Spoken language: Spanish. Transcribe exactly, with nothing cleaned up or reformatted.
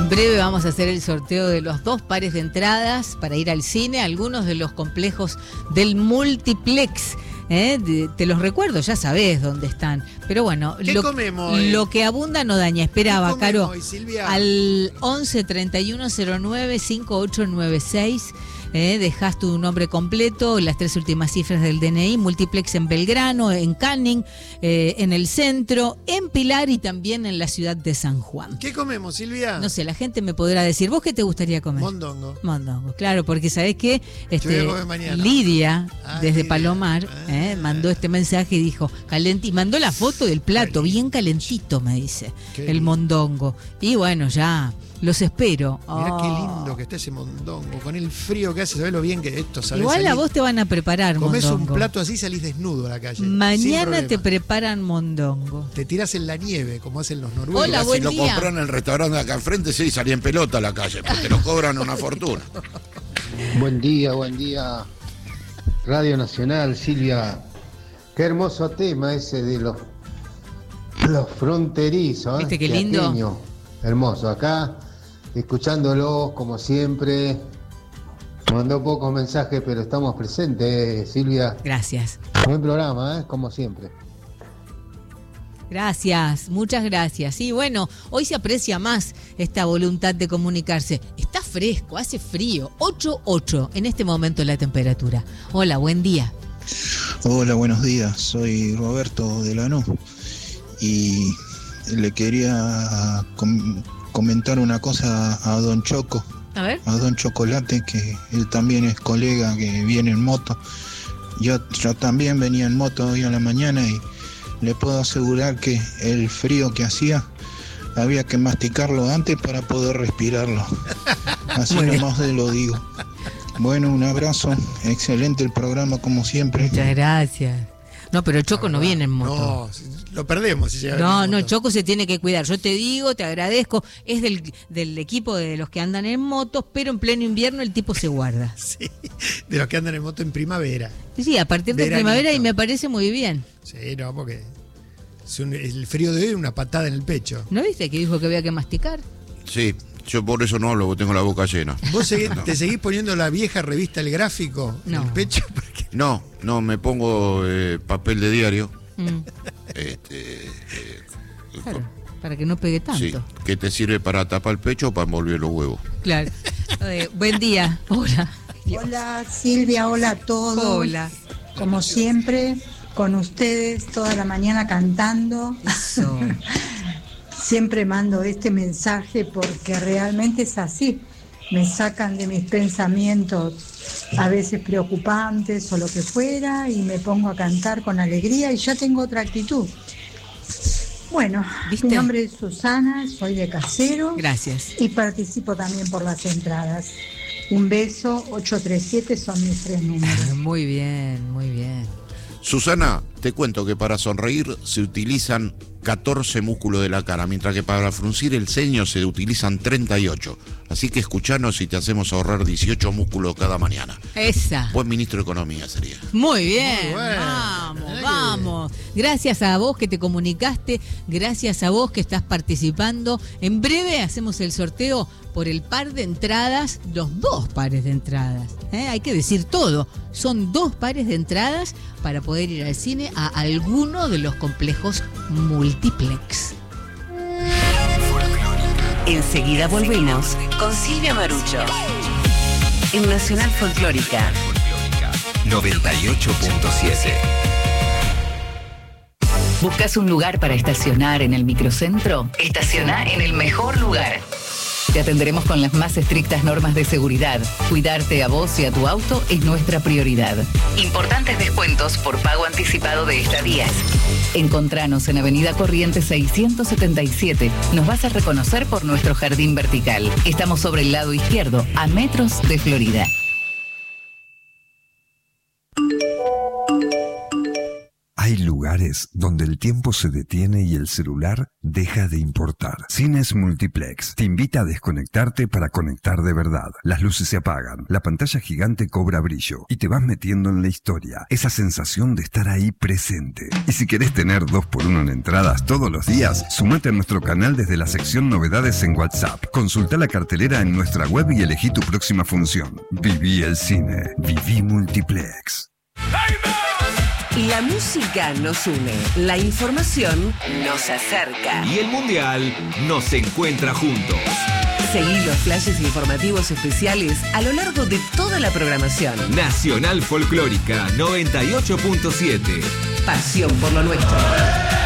En breve vamos a hacer el sorteo de los dos pares de entradas para ir al cine, algunos de los complejos del Multiplex. ¿Eh? De, te los recuerdo, ya sabés dónde están. Pero bueno, ¿Qué lo, comemos hoy? Lo que abunda no daña. Esperaba, Caro, hoy, Silvia? al once treinta y uno cero nueve cincuenta y ocho noventa y seis. Eh, dejás tu nombre completo, las tres últimas cifras del D N I, Multiplex en Belgrano, en Canning, eh, en el centro, en Pilar y también en la ciudad de San Juan. ¿Qué comemos, Silvia? No sé, la gente me podrá decir, ¿vos qué te gustaría comer? Mondongo. Mondongo, claro, porque ¿sabés qué? Este, Yo voy a comer mañana. Lidia, Ah, desde Lidia. Palomar, Ah. eh, mandó este mensaje y dijo, calenti, mandó la foto del plato, bien calentito, me dice, Qué el lindo. mondongo. Y bueno, ya, los espero. Mirá Oh. qué lindo que está ese mondongo, con el frío que hace, sabés lo bien que esto sale. Igual a vos te van a preparar Comés mondongo. un plato así y salís desnudo a la calle. sin Mañana problema. te preparan mondongo. Te tirás en la nieve, como hacen los noruegos. Hola, Si buen lo día. compró en el restaurante de acá enfrente, sí, salí en pelota a la calle, porque te lo cobran una fortuna. Buen día, buen día. Radio Nacional, Silvia. Qué hermoso tema ese de los, los fronterizos. ¿eh? ¿Viste qué lindo? Quiaqueño. Hermoso. Acá, escuchándolos como siempre. Mandó pocos mensajes, pero estamos presentes, Silvia. Gracias. Buen programa, ¿eh? Como siempre. Gracias, muchas gracias. Y bueno, hoy se aprecia más esta voluntad de comunicarse. Está fresco, hace frío. ocho ocho en este momento la temperatura. Hola, buen día. Hola, buenos días. Soy Roberto de Lanús y le quería com- comentar una cosa a Don Choco, A ver. a Don Chocolate, que él también es colega que viene en moto. Yo, yo también venía en moto hoy a la mañana y le puedo asegurar que el frío que hacía había que masticarlo antes para poder respirarlo. Así Muy bien. nomás te lo digo. Bueno, un abrazo, excelente el programa como siempre. Muchas gracias. No, pero Choco no viene en moto. No, si- lo perdemos si llega No, en no, moto. Choco se tiene que cuidar. Yo te digo, te agradezco. Es del, del equipo de los que andan en motos, pero en pleno invierno el tipo se guarda. Sí, de los que andan en moto en primavera. Sí, sí, a partir de Veranito. primavera y me parece muy bien. Sí, no, porque es un- el frío de hoy es una patada en el pecho. ¿No viste que dijo que había que masticar? Sí, yo por eso no hablo, porque tengo la boca llena. ¿Vos seguís- te seguís poniendo la vieja revista El Gráfico No. en el pecho? Porque No, no, me pongo eh, papel de diario. Mm, Este, eh, claro, para que no pegue tanto. sí, que te sirve para tapar el pecho o para envolver los huevos. Claro. Eh, buen día. Hola. Hola Silvia, hola a todos. Hola. Como siempre, con ustedes toda la mañana cantando. Eso. Siempre mando este mensaje porque realmente es así. Me sacan de mis pensamientos a veces preocupantes o lo que fuera y me pongo a cantar con alegría y ya tengo otra actitud. Bueno, ¿Viste? mi nombre es Susana, soy de Casero. Gracias. Y participo también por las entradas. Un beso, ocho tres siete son mis tres números. Muy bien, muy bien. Susana, te cuento que para sonreír se utilizan catorce músculos de la cara, mientras que para fruncir el ceño se utilizan treinta y ocho. Así que escuchanos y te hacemos ahorrar dieciocho músculos cada mañana. Esa. Buen ministro de Economía sería. Muy bien. Muy bueno. Vamos, Mirá que vamos. Gracias a vos que te comunicaste, gracias a vos que estás participando. En breve hacemos el sorteo por el par de entradas, los dos pares de entradas. ¿eh? Hay que decir todo. Son dos pares de entradas para poder ir al cine a alguno de los complejos Multiplex. Enseguida volvemos con Silvia Marucho en Nacional Folclórica noventa y ocho punto siete. ¿Buscas un lugar para estacionar en el microcentro? Estaciona en el mejor lugar. Te atenderemos con las más estrictas normas de seguridad. Cuidarte a vos y a tu auto es nuestra prioridad. Importantes descuentos por pago anticipado de estadías. Encontranos en Avenida Corrientes seiscientos setenta y siete. Nos vas a reconocer por nuestro jardín vertical. Estamos sobre el lado izquierdo, a metros de Florida. Hay lugares lugares donde el tiempo se detiene y el celular deja de importar. Cines Multiplex te invita a desconectarte para conectar de verdad. Las luces se apagan, la pantalla gigante cobra brillo y te vas metiendo en la historia. Esa sensación de estar ahí presente. Y si querés tener dos por uno en entradas todos los días, sumate a nuestro canal desde la sección Novedades en WhatsApp. Consulta la cartelera en nuestra web y elegí tu próxima función. Viví el cine. Viví Multiplex. La música nos une, la información nos acerca. Y el mundial nos encuentra juntos. Seguí los flashes informativos especiales a lo largo de toda la programación. Nacional Folclórica noventa y ocho punto siete. Pasión por lo nuestro.